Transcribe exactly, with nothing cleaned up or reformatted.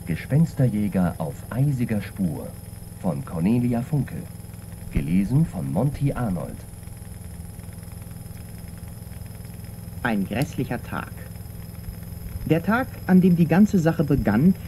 Gespensterjäger auf eisiger Spur von Cornelia Funke. Gelesen von Monty Arnold. Ein grässlicher Tag. Der Tag, an dem die ganze Sache begann,